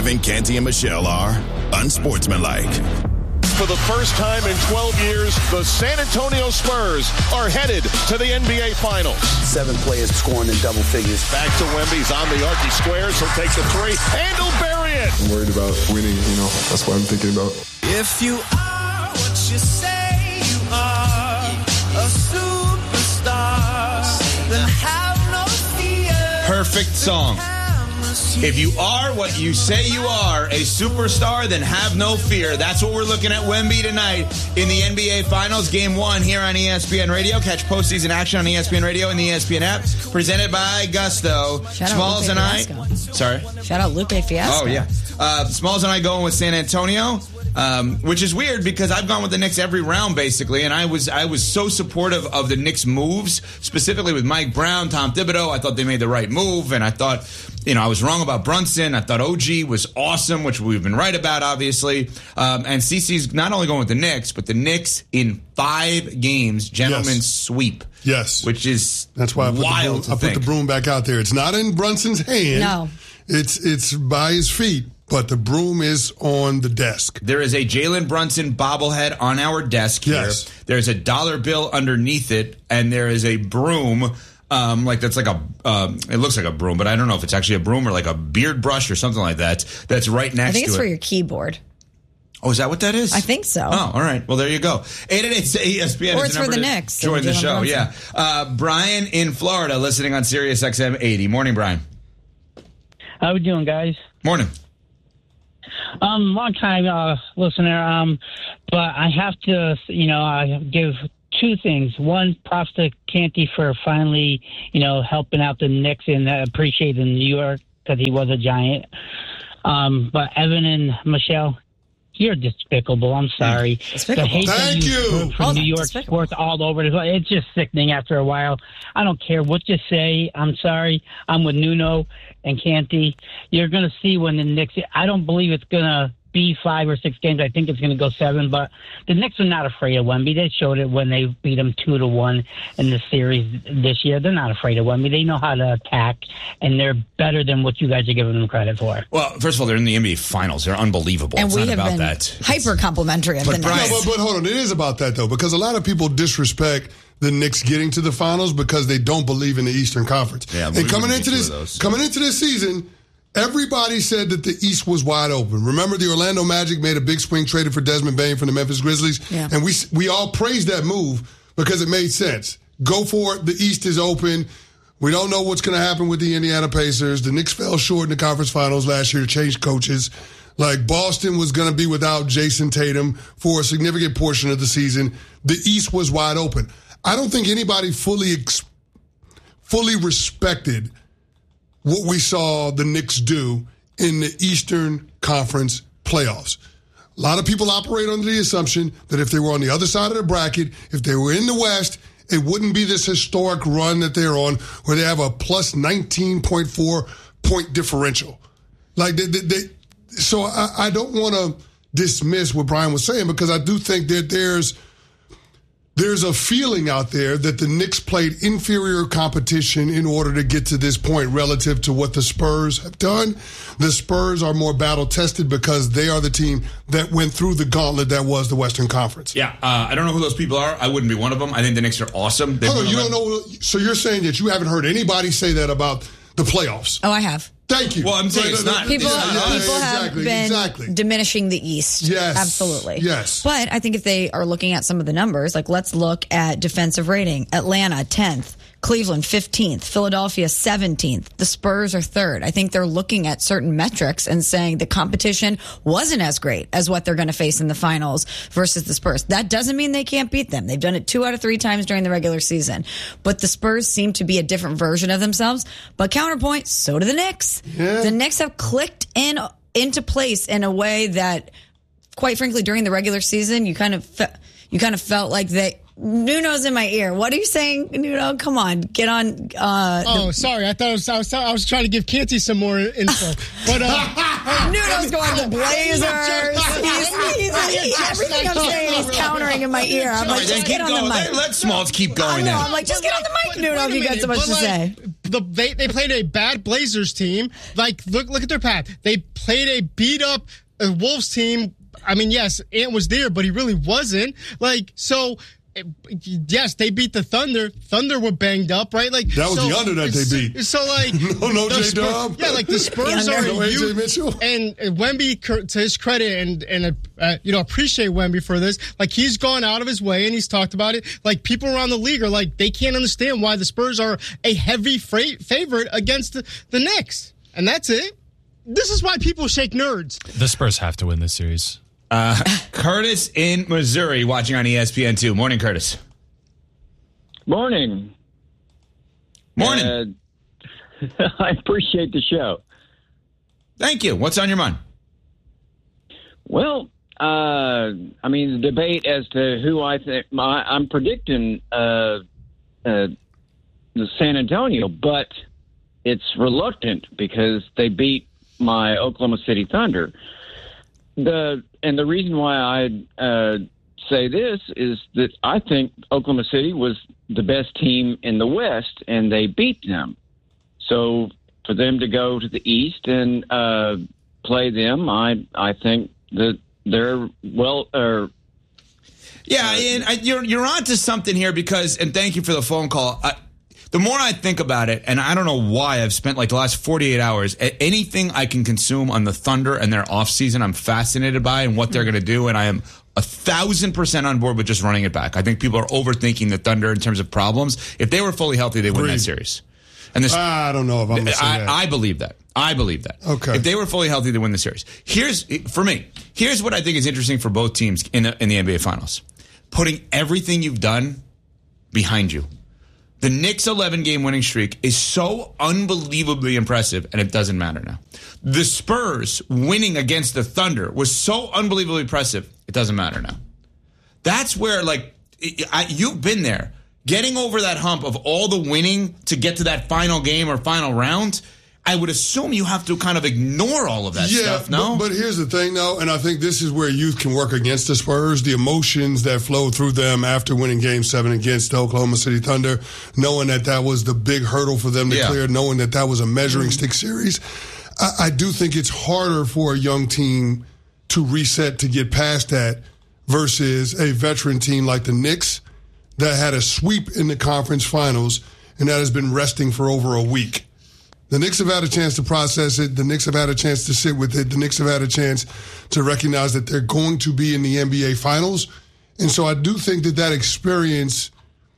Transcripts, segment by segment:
Kevin, Canty, and Michelle are unsportsmanlike. For the first time in 12 years, the San Antonio Spurs are headed to the NBA Finals. 7 players scoring in double figures. Back to Wemby's on the Archie Squares. He'll take the three, and he'll bury it. I'm worried about winning, That's what I'm thinking about. If you are what you say you are, a superstar, then have no fear. Perfect song. If you are what you say you are, a superstar, then have no fear. That's what we're looking at Wemby tonight in the NBA Finals, Game 1 here on ESPN Radio. Catch postseason action on ESPN Radio and the ESPN app. Presented by Gusto. Smalls and I. Sorry? Shout out Lupe Fiasco. Oh, yeah. Smalls and I going with San Antonio. Which is weird because I've gone with the Knicks every round basically, and I was so supportive of the Knicks moves, specifically with Mike Brown, Tom Thibodeau. I thought they made the right move, and I thought, I was wrong about Brunson. I thought OG was awesome, which we've been right about, obviously. And CeCe's not only going with the Knicks, but the Knicks in 5 games, gentlemen's sweep. Yes, which is that's why I put the broom back out there. It's not in Brunson's hand. No, it's by his feet. But the broom is on the desk. There is a Jalen Brunson bobblehead on our desk here. Yes. There's a dollar bill underneath it, and there is a broom. That's like it looks like a broom, but I don't know if it's actually a broom or like a beard brush or something like that. That's right next to it. I think it's for your keyboard. Oh, is that what that is? I think so. Oh, all right. Well, there you go. 888-ESPN. Or it's for the Knicks. Join the show, Brunson. Yeah. Brian in Florida listening on Sirius XM 80. Morning, Brian. How we doing, guys? Morning. Long time listener, but I have to, I give 2 things. One, props to Canty for finally, helping out the Knicks and appreciating New York because he was a giant. But Evan and Michelle, you're despicable. I'm sorry. Despicable. Thank you. From New York sports all over. It's just sickening after a while. I don't care what you say. I'm sorry. I'm with Nuno and Canty. You're going to see when the Knicks, I don't believe it's going to be 5 or 6 games. I think it's going to go 7, but the Knicks are not afraid of Wemby. They showed it when they beat them 2-1 in the series this year. They're not afraid of Wemby. They know how to attack, and they're better than what you guys are giving them credit for. Well, first of all, they're in the NBA Finals. They're unbelievable. And it's we not have about been that. Hyper complimentary of the Knicks. Brian, but hold on, it is about that though, because a lot of people disrespect the Knicks getting to the finals because they don't believe in the Eastern Conference. Yeah, and coming into this season, everybody said that the East was wide open. Remember, the Orlando Magic made a big swing, traded for Desmond Bane from the Memphis Grizzlies, and we all praised that move because it made sense. Go for it. The East is open. We don't know what's going to happen with the Indiana Pacers. The Knicks fell short in the conference finals last year to change coaches. Like Boston was going to be without Jason Tatum for a significant portion of the season. The East was wide open. I don't think anybody fully respected what we saw the Knicks do in the Eastern Conference playoffs. A lot of people operate under the assumption that if they were on the other side of the bracket, if they were in the West, it wouldn't be this historic run that they're on where they have a plus 19.4 point differential. Like so I don't want to dismiss what Brian was saying because I do think that there's a feeling out there that the Knicks played inferior competition in order to get to this point relative to what the Spurs have done. The Spurs are more battle-tested because they are the team that went through the gauntlet that was the Western Conference. Yeah, I don't know who those people are. I wouldn't be one of them. I think the Knicks are awesome. Hold on, you don't know? So you're saying that you haven't heard anybody say that about the playoffs? Oh, I have. Thank you. Well, I'm saying it's not. People have been diminishing the East. Yes. Absolutely. Yes. But I think if they are looking at some of the numbers, like let's look at defensive rating. Atlanta, 10th. Cleveland, 15th. Philadelphia, 17th. The Spurs are 3rd. I think they're looking at certain metrics and saying the competition wasn't as great as what they're going to face in the finals versus the Spurs. That doesn't mean they can't beat them. They've done it 2 out of 3 times during the regular season. But the Spurs seem to be a different version of themselves. But counterpoint, so do the Knicks. Yeah. The Knicks have clicked into place in a way that, quite frankly, during the regular season, you kind of felt like they. Nuno's in my ear. What are you saying, Nuno? Come on, get on. Sorry. I thought I was trying to give Canty some more info. But Nuno's going to Blazers. Everything I'm saying, he's countering in my ear. I'm like, just get on the mic. Let Smalls keep going. I'm like, just get on the mic, Nuno. If you got so much to say. they played a bad Blazers team. Like, look at their path. They played a beat-up Wolves team. I mean, yes, Ant was there, but he really wasn't. Like, so... Yes, they beat the Thunder. Thunder were banged up, right? Like that was the under that they beat. So, like, no J-Dub. Yeah, like the Spurs are no AJ Mitchell. And Wemby, to his credit, and appreciate Wemby for this. Like, he's gone out of his way and he's talked about it. Like, people around the league are like, they can't understand why the Spurs are a heavy favorite against the Knicks, and that's it. This is why people shake nerds. The Spurs have to win this series. Curtis in Missouri watching on ESPN2. Morning, Curtis. Morning. Morning. I appreciate the show. Thank you. What's on your mind? Well, I mean, the debate as to who I think I'm predicting the San Antonio, but it's reluctant because they beat my Oklahoma City Thunder. And the reason why I say this is that I think Oklahoma City was the best team in the West, and they beat them. So for them to go to the East and play them, I think that they're yeah, and you're onto something here because, and thank you for the phone call. The more I think about it, and I don't know why I've spent like the last 48 hours, anything I can consume on the Thunder and their offseason, I'm fascinated by and what they're going to do, and I am 1,000% on board with just running it back. I think people are overthinking the Thunder in terms of problems. If they were fully healthy, they win that series. And I don't know if I'm going to say that. I believe that. Okay. If they were fully healthy, they win the series. Here's what I think is interesting for both teams in the NBA Finals. Putting everything you've done behind you. The Knicks' 11-game winning streak is so unbelievably impressive, and it doesn't matter now. The Spurs winning against the Thunder was so unbelievably impressive, it doesn't matter now. That's where, you've been there. Getting over that hump of all the winning to get to that final game or final round, I would assume you have to kind of ignore all of that stuff, no? But here's the thing, though, and I think this is where youth can work against the Spurs, the emotions that flow through them after winning Game 7 against the Oklahoma City Thunder, knowing that was the big hurdle for them to clear, knowing that was a measuring stick series. I do think it's harder for a young team to reset to get past that versus a veteran team like the Knicks that had a sweep in the conference finals and that has been resting for over a week. The Knicks have had a chance to process it. The Knicks have had a chance to sit with it. The Knicks have had a chance to recognize that they're going to be in the NBA Finals. And so I do think that experience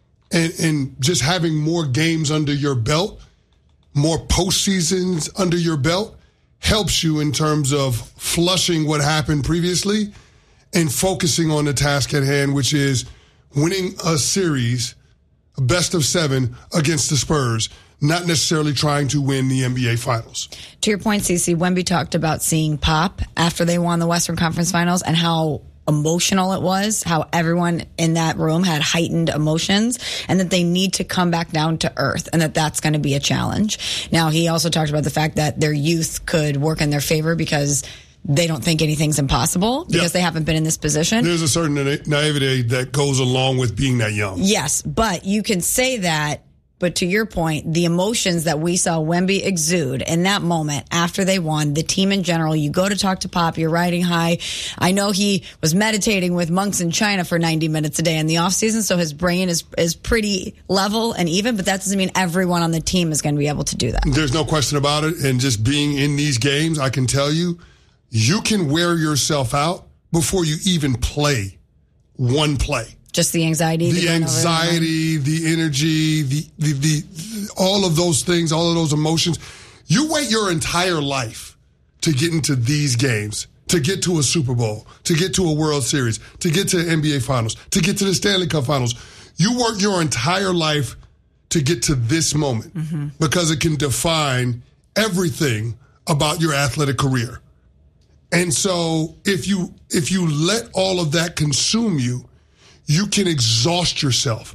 and just having more games under your belt, more postseasons under your belt, helps you in terms of flushing what happened previously and focusing on the task at hand, which is winning a series, a best of 7 against the Spurs. Not necessarily trying to win the NBA Finals. To your point, Cece, Wemby talked about seeing Pop after they won the Western Conference Finals and how emotional it was, how everyone in that room had heightened emotions, and that they need to come back down to earth, and that's going to be a challenge. Now, he also talked about the fact that their youth could work in their favor because they don't think anything's impossible because they haven't been in this position. There's a certain naivety that goes along with being that young. Yes, but you can say that. But to your point, the emotions that we saw Wemby exude in that moment after they won, the team in general, you go to talk to Pop, you're riding high. I know he was meditating with monks in China for 90 minutes a day in the offseason, so his brain is pretty level and even, but that doesn't mean everyone on the team is going to be able to do that. There's no question about it. And just being in these games, I can tell you, you can wear yourself out before you even play one play. Just the anxiety. The anxiety, the energy, the all of those things, all of those emotions. You wait your entire life to get into these games, to get to a Super Bowl, to get to a World Series, to get to NBA Finals, to get to the Stanley Cup Finals. You work your entire life to get to this moment because it can define everything about your athletic career. And so if you let all of that consume you, you can exhaust yourself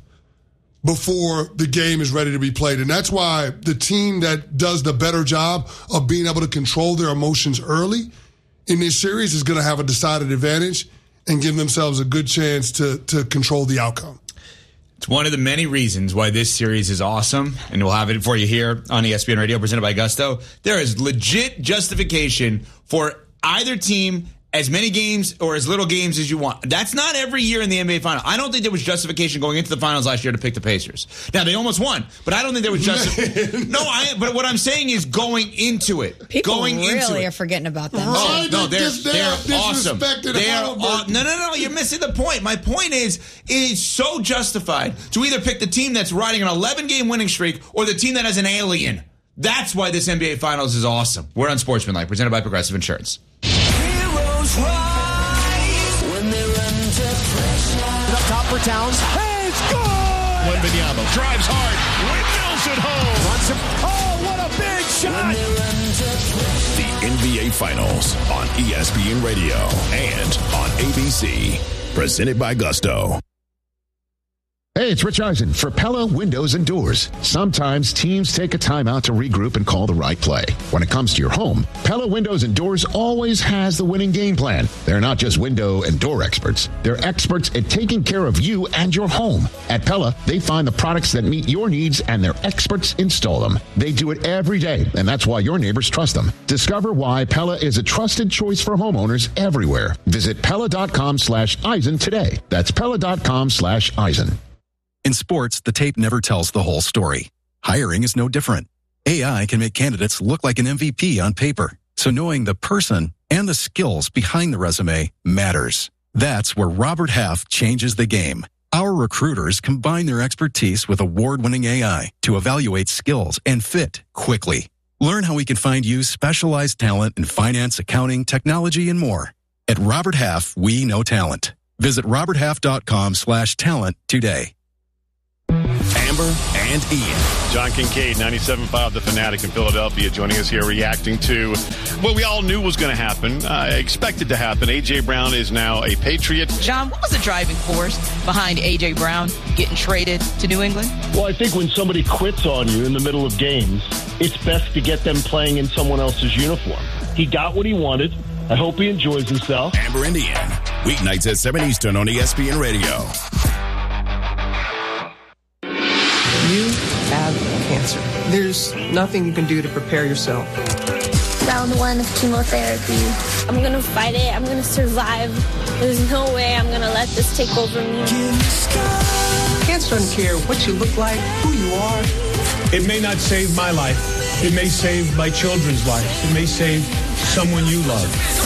before the game is ready to be played. And that's why the team that does the better job of being able to control their emotions early in this series is going to have a decided advantage and give themselves a good chance to control the outcome. It's one of the many reasons why this series is awesome, and we'll have it for you here on ESPN Radio, presented by Gusto. There is legit justification for either team, as many games or as little games as you want. That's not every year in the NBA Final. I don't think there was justification going into the finals last year to pick the Pacers. Now, they almost won, but I don't think there was justification. But what I'm saying is going into it. People really are forgetting about them. Oh, no, they're awesome. No, No, you're missing the point. My point is, it is so justified to either pick the team that's riding an 11-game winning streak or the team that has an alien. That's why this NBA Finals is awesome. We're on Sportsmanlike, presented by Progressive Insurance. When they run to pressure. Up top for Towns. Hey, it's good! Wembanyama drives hard, windmills it home. Runs him. Oh, what a big shot! The NBA Finals on ESPN Radio and on ABC. Presented by Gusto. Hey, it's Rich Eisen for Pella Windows and Doors. Sometimes teams take a timeout to regroup and call the right play. When it comes to your home, Pella Windows and Doors always has the winning game plan. They're not just window and door experts. They're experts at taking care of you and your home. At Pella, they find the products that meet your needs and their experts install them. They do it every day, and that's why your neighbors trust them. Discover why Pella is a trusted choice for homeowners everywhere. Visit Pella.com/Eisen today. That's Pella.com/Eisen. In sports, the tape never tells the whole story. Hiring is no different. AI can make candidates look like an MVP on paper. So knowing the person and the skills behind the resume matters. That's where Robert Half changes the game. Our recruiters combine their expertise with award-winning AI to evaluate skills and fit quickly. Learn how we can find you specialized talent in finance, accounting, technology, and more. At Robert Half, we know talent. Visit roberthalf.com/talent today. Amber and Ian. John Kincaid, 97.5 The Fanatic in Philadelphia, joining us here reacting to what we all knew was going to happen, expected to happen. A.J. Brown is now a Patriot. John, what was the driving force behind A.J. Brown getting traded to New England? Well, I think when somebody quits on you in the middle of games, it's best to get them playing in someone else's uniform. He got what he wanted. I hope he enjoys himself. Amber and Ian, weeknights at 7 Eastern on ESPN Radio. You have cancer. There's nothing you can do to prepare yourself. Round 1 of chemotherapy. I'm going to fight it. I'm going to survive. There's no way I'm going to let this take over me. Cancer doesn't care what you look like, who you are. It may not save my life. It may save my children's lives. It may save someone you love.